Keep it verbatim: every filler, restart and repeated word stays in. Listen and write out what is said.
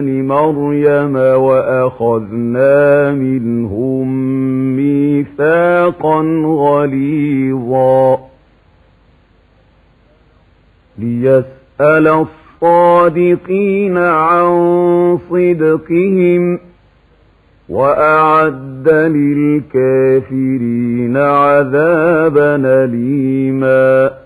مريم وأخذنا منهم ميثاقا غليظا ليسأل الصادقين عن صدقهم وأعد للكافرين عذابا أليما.